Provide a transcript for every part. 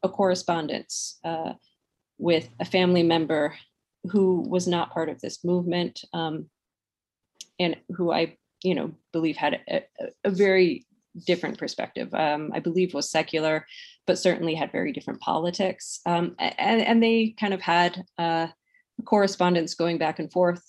a correspondence with a family member who was not part of this movement, and who I, believe had a very different perspective. I believe was secular, but certainly had very different politics. And they kind of had correspondence going back and forth,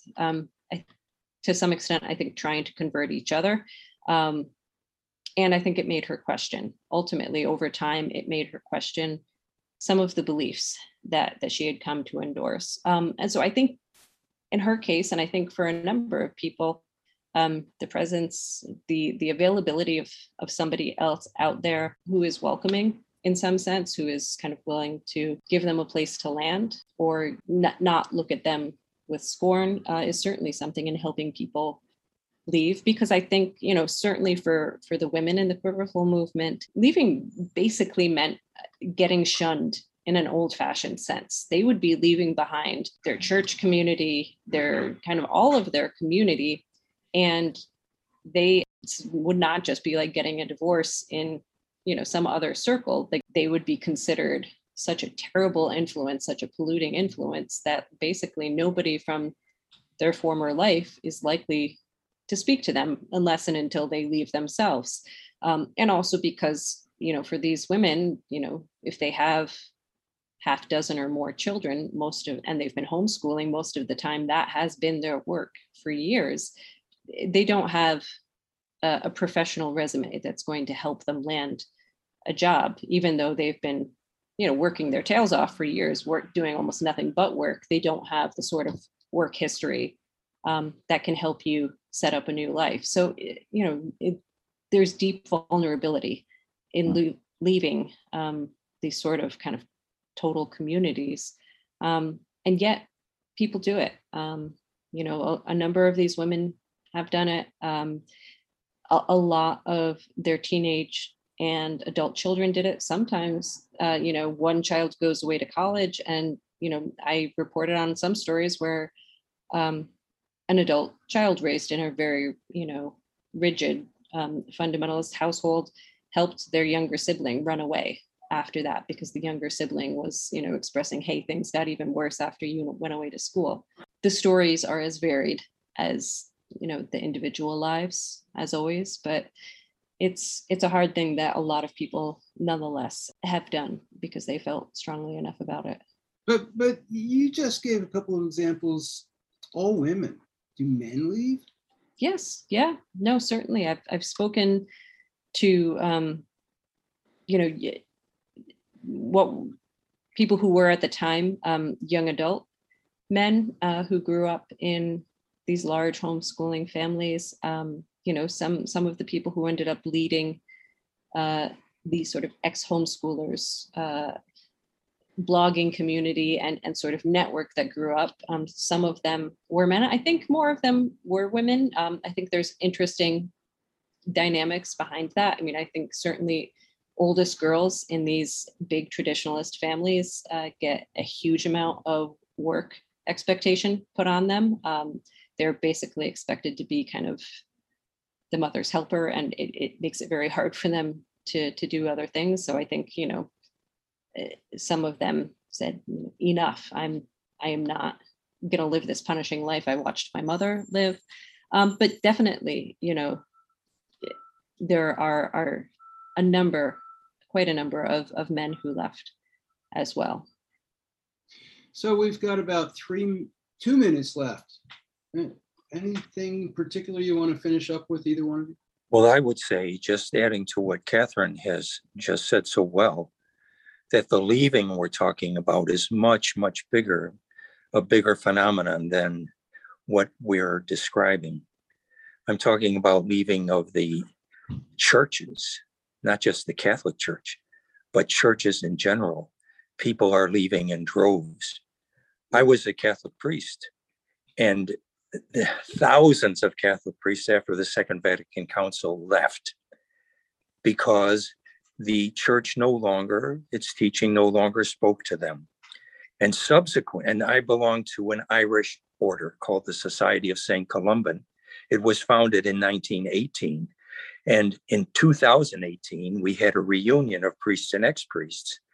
to some extent, I think, trying to convert each other. And I think it made her question. Ultimately, over time, it made her question some of the beliefs that she had come to endorse. And so I think in her case, and I think for a number of people, the presence, the availability of somebody else out there who is welcoming in some sense, who is kind of willing to give them a place to land or not look at them with scorn, is certainly something in helping people leave. Because I think, certainly for the women in the Quiverful movement, leaving basically meant getting shunned in an old-fashioned sense. They would be leaving behind their church community, their kind of all of their community, and they would not just be like getting a divorce in, some other circle. Like, they would be considered such a terrible influence, such a polluting influence, that basically nobody from their former life is likely to speak to them unless and until they leave themselves. And also because, for these women, if they have half dozen or more children, and they've been homeschooling most of the time, that has been their work for years. They don't have a professional resume that's going to help them land a job, even though they've been, working their tails off for years, doing almost nothing but work. They don't have the sort of work history that can help you set up a new life. So, there's deep vulnerability in leaving these sort of kind of total communities. And yet people do it. A number of these women have done it. A lot of their teenage and adult children did it. Sometimes, one child goes away to college, and, I reported on some stories where an adult child raised in a very, rigid fundamentalist household helped their younger sibling run away after that, because the younger sibling was, expressing, hey, things got even worse after you went away to school. The stories are as varied as, the individual lives, as always, but it's a hard thing that a lot of people nonetheless have done because they felt strongly enough about it. But you just gave a couple of examples, all women. Do men leave? Yes. Yeah. No, certainly. I've spoken to, what people who were at the time young adult men who grew up in these large homeschooling families. Some of the people who ended up leading these sort of ex-homeschoolers blogging community and sort of network that grew up. Some of them were men. I think more of them were women. I think there's interesting dynamics behind that. I mean, I think certainly oldest girls in these big traditionalist families get a huge amount of work expectation put on them. They're basically expected to be kind of the mother's helper, and it makes it very hard for them to do other things. So I think, some of them said, enough, I am not going to live this punishing life I watched my mother live. But definitely, there are quite a number of men who left as well. So we've got about 2 minutes left. Anything particular you want to finish up with, either one of you? Well, I would say, just adding to what Catherine has just said so well, that the leaving we're talking about is much, much bigger, a bigger phenomenon than what we're describing. I'm talking about leaving of the churches, not just the Catholic Church, but churches in general. People are leaving in droves. I was a Catholic priest, and the thousands of Catholic priests after the Second Vatican Council left because the church its teaching no longer spoke to them. And I belong to an Irish order called the Society of St. Columban. It was founded in 1918. And in 2018, we had a reunion of priests and ex-priests.